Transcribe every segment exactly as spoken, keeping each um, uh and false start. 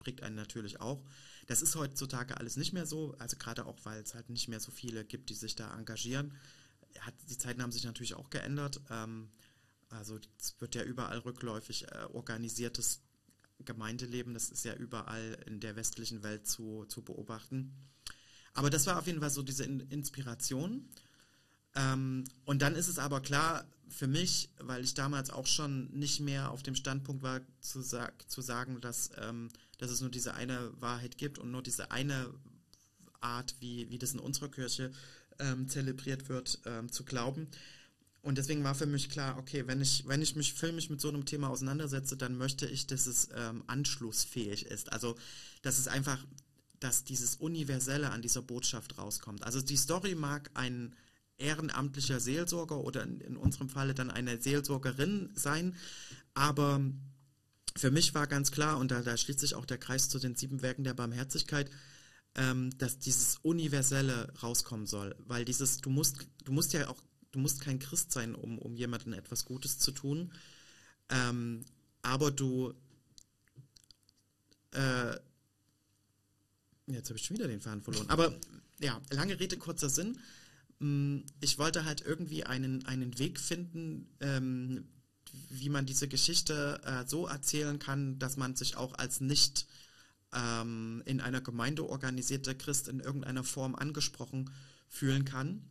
prägt einen natürlich auch. Das ist heutzutage alles nicht mehr so, also gerade auch, weil es halt nicht mehr so viele gibt, die sich da engagieren. Hat, die Zeiten haben sich natürlich auch geändert. Ähm, also es wird ja überall rückläufig äh, organisiertes Gemeindeleben, das ist ja überall in der westlichen Welt zu, zu beobachten. Aber das war auf jeden Fall so diese in- Inspiration. Ähm, und dann ist es aber klar für mich, weil ich damals auch schon nicht mehr auf dem Standpunkt war, zu, sag, zu sagen, dass, ähm, dass es nur diese eine Wahrheit gibt und nur diese eine Art, wie, wie das in unserer Kirche ähm, zelebriert wird, ähm, zu glauben. Und deswegen war für mich klar, okay, wenn ich, wenn ich mich filmisch mit so einem Thema auseinandersetze, dann möchte ich, dass es ähm, anschlussfähig ist. Also, dass es einfach, dass dieses Universelle an dieser Botschaft rauskommt. Also die Story mag ein ehrenamtlicher Seelsorger oder in, in unserem Falle dann eine Seelsorgerin sein, aber für mich war ganz klar, und da, da schließt sich auch der Kreis zu den sieben Werken der Barmherzigkeit, ähm, dass dieses Universelle rauskommen soll, weil dieses, du musst, du musst ja auch, du musst kein Christ sein, um, um jemandem etwas Gutes zu tun, ähm, aber du, äh, jetzt habe ich schon wieder den Faden verloren, aber ja, lange Rede, kurzer Sinn. Ich wollte halt irgendwie einen, einen Weg finden, ähm, wie man diese Geschichte äh, so erzählen kann, dass man sich auch als nicht ähm, in einer Gemeinde organisierter Christ in irgendeiner Form angesprochen fühlen kann.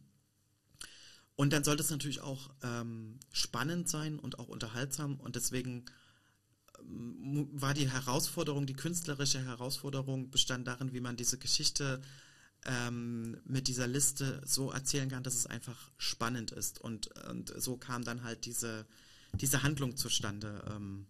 Und dann sollte es natürlich auch ähm, spannend sein und auch unterhaltsam. Und deswegen ähm, war die Herausforderung, die künstlerische Herausforderung bestand darin, wie man diese Geschichte Ähm, mit dieser Liste so erzählen kann, dass es einfach spannend ist. Und, und so kam dann halt diese, diese Handlung zustande. Ähm,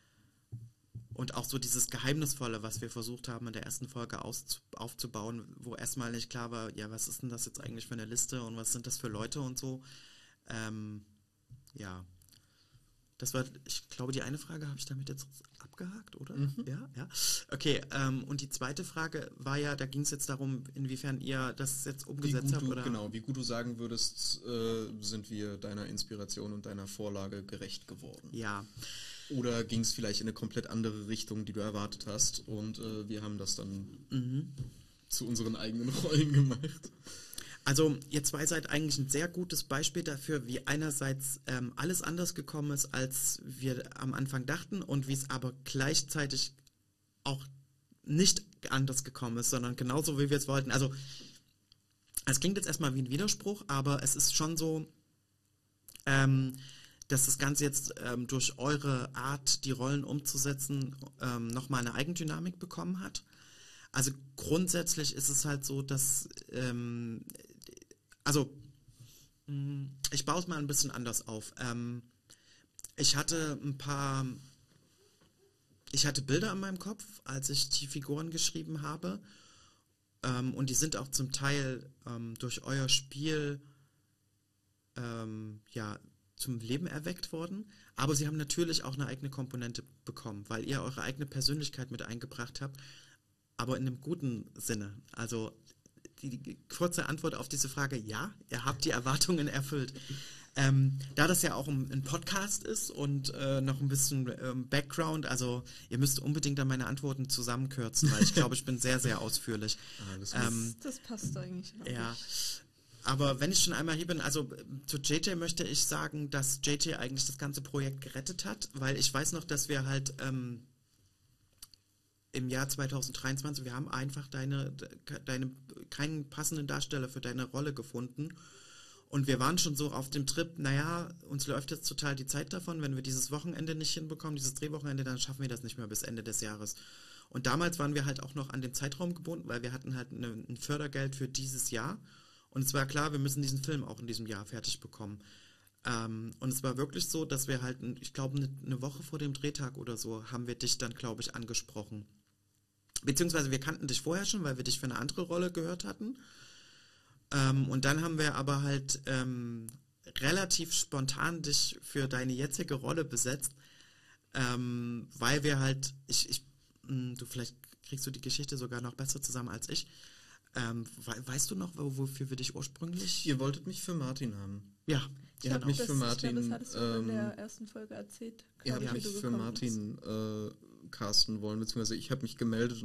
und auch so dieses Geheimnisvolle, was wir versucht haben in der ersten Folge aus, aufzubauen, wo erstmal nicht klar war, ja, was ist denn das jetzt eigentlich für eine Liste und was sind das für Leute und so. Ähm, ja. Das war, ich glaube, die eine Frage habe ich damit jetzt abgehakt, oder? Mhm. Ja, ja. Okay, ähm, und die zweite Frage war ja, da ging es jetzt darum, inwiefern ihr das jetzt umgesetzt habt, du, oder? Genau, wie gut du sagen würdest, äh, sind wir deiner Inspiration und deiner Vorlage gerecht geworden. Ja. Oder ging es vielleicht in eine komplett andere Richtung, die du erwartet hast, und äh, wir haben das dann Mhm. zu unseren eigenen Rollen gemacht. Also ihr zwei seid eigentlich ein sehr gutes Beispiel dafür, wie einerseits ähm, alles anders gekommen ist, als wir am Anfang dachten und wie es aber gleichzeitig auch nicht anders gekommen ist, sondern genauso, wie wir es wollten. Also es klingt jetzt erstmal wie ein Widerspruch, aber es ist schon so, ähm, dass das Ganze jetzt ähm, durch eure Art, die Rollen umzusetzen, ähm, nochmal eine Eigendynamik bekommen hat. Also grundsätzlich ist es halt so, dass ähm, also ich baue es mal ein bisschen anders auf. Ähm, ich hatte ein paar, ich hatte Bilder in meinem Kopf, als ich die Figuren geschrieben habe, ähm, und die sind auch zum Teil ähm, durch euer Spiel ähm, ja zum Leben erweckt worden, aber sie haben natürlich auch eine eigene Komponente bekommen, weil ihr eure eigene Persönlichkeit mit eingebracht habt, aber in einem guten Sinne. Also die, die kurze Antwort auf diese Frage, ja, ihr habt die Erwartungen erfüllt. Ähm, da das ja auch ein, ein Podcast ist und äh, noch ein bisschen ähm, Background, also ihr müsst unbedingt dann meine Antworten zusammenkürzen, weil ich glaube, ich bin sehr, sehr ausführlich. Ah, das, ähm, das passt eigentlich. Ja, Ich. aber wenn ich schon einmal hier bin, also zu J J möchte ich sagen, dass J J eigentlich das ganze Projekt gerettet hat, weil ich weiß noch, dass wir halt ähm, im Jahr zwanzig dreiundzwanzig, wir haben einfach deine, deine, keinen passenden Darsteller für deine Rolle gefunden. Und wir waren schon so auf dem Trip, naja, uns läuft jetzt total die Zeit davon, wenn wir dieses Wochenende nicht hinbekommen, dieses Drehwochenende, dann schaffen wir das nicht mehr bis Ende des Jahres. Und damals waren wir halt auch noch an den Zeitraum gebunden, weil wir hatten halt eine, ein Fördergeld für dieses Jahr. Und es war klar, wir müssen diesen Film auch in diesem Jahr fertig bekommen. Ähm, und es war wirklich so, dass wir halt, ich glaube, eine, eine Woche vor dem Drehtag oder so, haben wir dich dann, glaube ich, angesprochen. Beziehungsweise wir kannten dich vorher schon, weil wir dich für eine andere Rolle gehört hatten. Ähm, und dann haben wir aber halt ähm, relativ spontan dich für deine jetzige Rolle besetzt, ähm, weil wir halt, ich, ich, mh, du vielleicht kriegst du die Geschichte sogar noch besser zusammen als ich. Ähm, we weißt du noch, wofür wir dich ursprünglich... Ihr wolltet mich für Martin haben. Ja, ihr habt mich das, für Martin... Ich glaub, das hattest du ähm, in der ersten Folge erzählt. Ihr habt ich, mich für Martin äh, casten wollen, beziehungsweise ich habe mich gemeldet